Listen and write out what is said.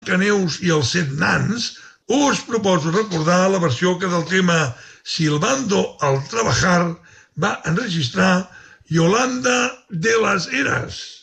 Blancaneus i els 7 nans, us proposo recordar la versió que del tema Silbando al trabajar va enregistrar Yolanda de las Heras.